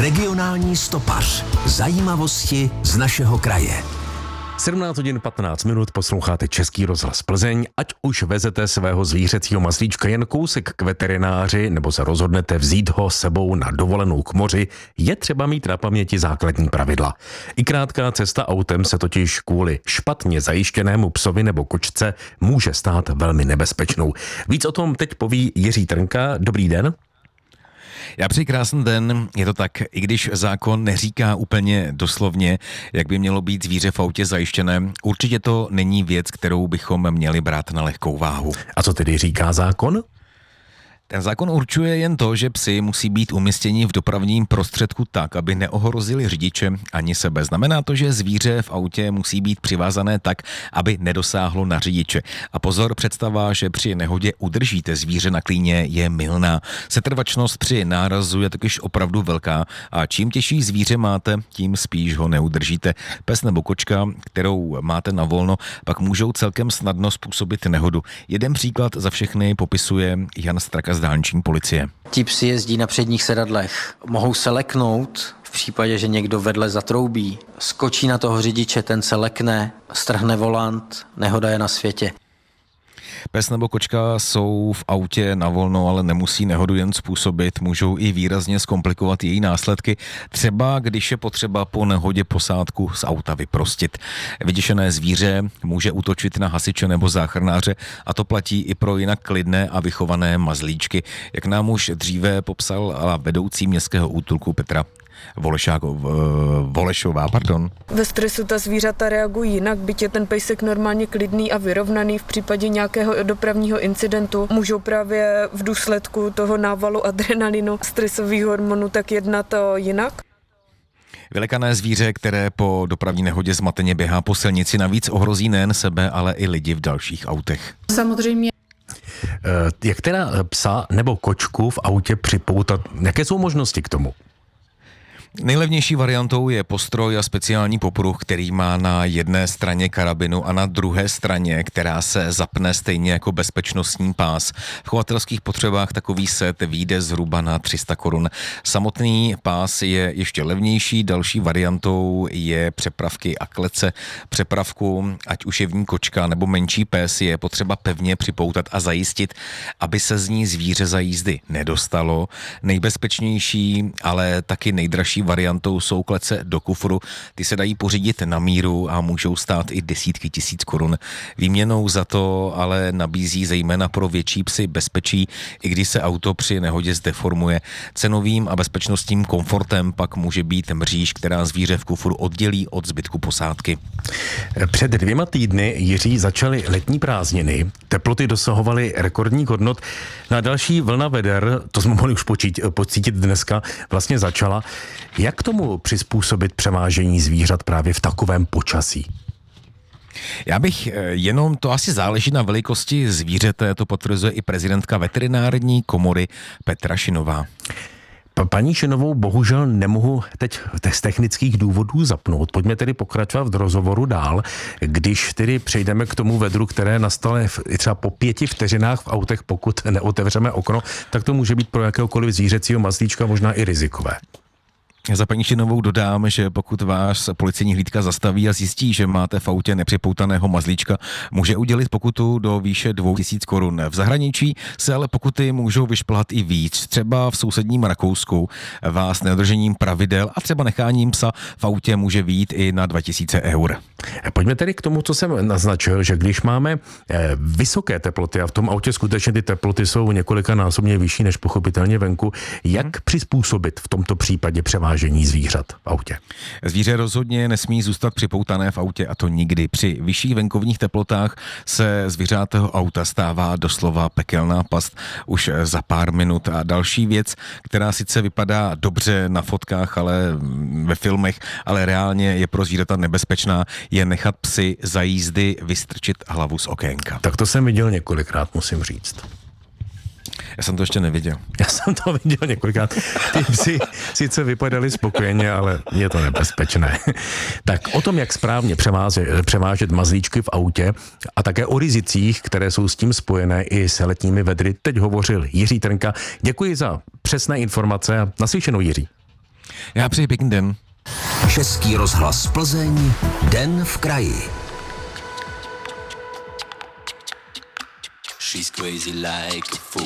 Regionální stopař. Zajímavosti z našeho kraje. 17 hodin 15 minut posloucháte Český rozhlas Plzeň. Ať už vezete svého zvířecího mazlíčka jen kousek k veterináři nebo se rozhodnete vzít ho sebou na dovolenou k moři, je třeba mít na paměti základní pravidla. I krátká cesta autem se totiž kvůli špatně zajištěnému psovi nebo kočce může stát velmi nebezpečnou. Víc o tom teď poví Jiří Trnka. Dobrý den. Já přeji krásný den. Je to tak, i když zákon neříká úplně doslovně, jak by mělo být zvíře v autě zajištěné, určitě to není věc, kterou bychom měli brát na lehkou váhu. A co tedy říká zákon? Ten zákon určuje jen to, že psi musí být umístěni v dopravním prostředku tak, aby neohrozili řidiče ani sebe. Znamená to, že zvíře v autě musí být přivázané tak, aby nedosáhlo na řidiče. A pozor, představa, že při nehodě udržíte zvíře na klíně, je mylná. Setrvačnost při nárazu je totiž opravdu velká a čím těžší zvíře máte, tím spíš ho neudržíte. Pes nebo kočka, kterou máte na volno, pak můžou celkem snadno způsobit nehodu. Jeden příklad za všechny popisuje Jan Straka z dálniční policie. Ti psi jezdí na předních sedadlech. Mohou se leknout v případě, že někdo vedle zatroubí. Skočí na toho řidiče, ten se lekne, strhne volant, nehoda je na světě. Pes nebo kočka jsou v autě na volno, ale nemusí nehodu jen způsobit, můžou i výrazně zkomplikovat její následky, třeba když je potřeba po nehodě posádku z auta vyprostit. Vyděšené zvíře může útočit na hasiče nebo záchranáře a to platí i pro jinak klidné a vychované mazlíčky, jak nám už dříve popsal vedoucí městského útulku Petra Volešová. Ve stresu ta zvířata reagují jinak, byť je ten pejsek normálně klidný a vyrovnaný. V případě nějakého dopravního incidentu můžou právě v důsledku toho návalu adrenalinu, stresových hormonů, tak jednat jinak. Vylekané zvíře, které po dopravní nehodě zmateně běhá po silnici, navíc ohrozí nejen sebe, ale i lidi v dalších autech. Samozřejmě. Jak teda psa nebo kočku v autě připoutat? Jaké jsou možnosti k tomu? Nejlevnější variantou je postroj a speciální popruh, který má na jedné straně karabinu a na druhé straně, která se zapne stejně jako bezpečnostní pás. V chovatelských potřebách takový set vyjde zhruba na 300 korun. Samotný pás je ještě levnější, další variantou je přepravky a klece. Přepravku, ať už je v ní kočka nebo menší pes, je potřeba pevně připoutat a zajistit, aby se z ní zvíře za jízdy nedostalo. Nejbezpečnější, ale taky nejdražší variantou jsou klece do kufru. Ty se dají pořídit na míru a můžou stát i desítky tisíc korun. Výměnou za to ale nabízí zejména pro větší psy bezpečí, i když se auto při nehodě zdeformuje. Cenovým a bezpečnostním komfortem pak může být mříž, která zvíře v kufru oddělí od zbytku posádky. Před 2 týdny, Jiří, začaly letní prázdniny. Teploty dosahovaly rekordních hodnot. Na další vlna veder, to jsme mohli už pocítit dneska, vlastně začala. Jak tomu přizpůsobit převážení zvířat právě v takovém počasí? Já bych jenom, to asi záleží na velikosti zvířete, to potvrzuje i prezidentka veterinární komory Petra Šinová. Paní Šinovou bohužel nemohu teď z technických důvodů zapnout. Pojďme tedy pokračovat v rozhovoru dál, když tedy přejdeme k tomu vedru, které nastalo třeba po 5 vteřinách v autech, pokud neotevřeme okno, tak to může být pro jakéhokoliv zvířecího mazlíčka možná i rizikové. Za paní Šinovou dodám, že pokud vás policejní hlídka zastaví a zjistí, že máte v autě nepřipoutaného mazlíčka, může udělit pokutu do výše 2000 korun. V zahraničí se ale pokuty můžou vyšplhat i víc. Třeba v sousedním Rakousku vás nedodržením pravidel a třeba necháním psa v autě může vyjít i na 2000 eur. Pojďme tedy k tomu, co jsem naznačil, že když máme vysoké teploty a v tom autě skutečně ty teploty jsou několikanásobně vyšší než pochopitelně venku, jak přizpůsobit v tomto případě převážení zvířat v autě? Zvíře rozhodně nesmí zůstat připoutané v autě, a to nikdy. Při vyšších venkovních teplotách se zvířátého auta stává doslova pekelná past už za pár minut. A další věc, která sice vypadá dobře na fotkách, ale ve filmech, ale reálně je pro zvířata nebezpečná, je nechat psy za jízdy vystrčit hlavu z okénka. Tak to jsem viděl několikrát, musím říct. Já jsem to ještě neviděl. Já jsem to viděl několikrát. Ty psi sice vypadaly spokojeně, ale je to nebezpečné. Tak o tom, jak správně převážet mazlíčky v autě a také o rizicích, které jsou s tím spojené i s letními vedry, teď hovořil Jiří Trnka. Děkuji za přesné informace a naslyšenou, Jiří. Já přeji pěkný den. Český rozhlas Plzeň, den v kraji. She's crazy like a fool.